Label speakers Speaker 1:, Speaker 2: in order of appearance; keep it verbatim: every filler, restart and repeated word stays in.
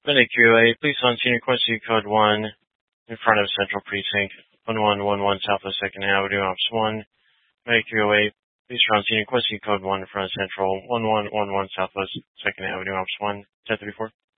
Speaker 1: Medic three oh eight, please on scene request you code one in front of Central Precinct, one one one one Southwest second Avenue, Ops one. Medic three oh eight, please on scene request you code one in front of Central, one one one one Southwest second Avenue, Ops one, ten thirty-four.